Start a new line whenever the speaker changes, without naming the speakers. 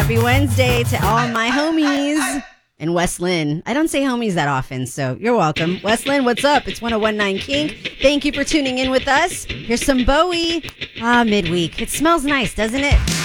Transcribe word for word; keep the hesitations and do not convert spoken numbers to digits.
Happy Wednesday to all my homies. And West Lynn. I don't say homies that often, so you're welcome. West Lynn, what's up? It's one oh one point nine Kink. Thank you for tuning in with us. Here's some Bowie. Ah, midweek. It smells nice, doesn't it?